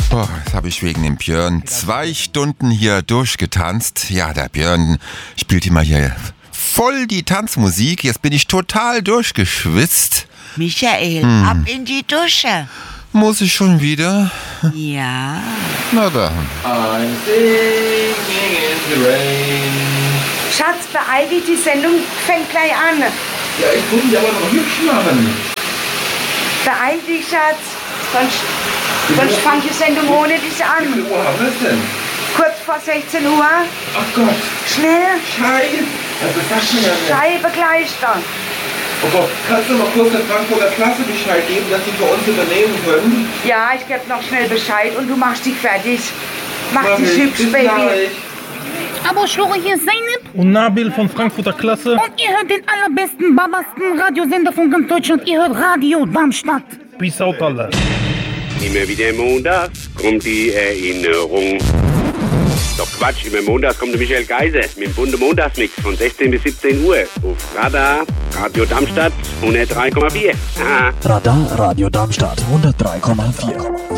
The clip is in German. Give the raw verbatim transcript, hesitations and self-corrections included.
Boah, jetzt habe ich wegen dem Björn zwei Stunden hier durchgetanzt. Ja, der Björn spielt immer hier voll die Tanzmusik. Jetzt bin ich total durchgeschwitzt. Michael, hm. ab in die Dusche. Muss ich schon wieder? Ja. Na dann. I'm singing in the rain. Schatz, beeil dich, die Sendung fängt gleich an. Ja, ich muss mich aber noch hübsch machen. Beeil dich, Schatz. Sonst, sonst fängt die Sendung ohne dich an. Wie viel Uhr haben wir es denn? Kurz vor sechzehn Uhr. Ach Gott. Schnell. Scheiße. Also das sagst du ja nicht. Scheibe gleich dann. Oh Gott, kannst du mal kurz der Frankfurter Klasse Bescheid geben, dass sie für uns übernehmen können? Ja, ich gebe noch schnell Bescheid und du machst dich fertig. Mach Mach dich ich. hübsch, Bis Baby. gleich. Aber Schlore, hier ist Zeynep. Und Nabil von Frankfurter Klasse. Und ihr hört den allerbesten, babasten Radiosender von ganz Deutschland. Ihr hört Radio Darmstadt. Peace out, alle. Immer wieder montags kommt die Erinnerung. Doch Quatsch, immer montags kommt der Michael Geiser mit dem bunten Montagsmix von sechzehn bis siebzehn Uhr auf Radar, Radio Darmstadt hundertdrei Komma vier. Radar, Radio Darmstadt hundertdrei Komma vier.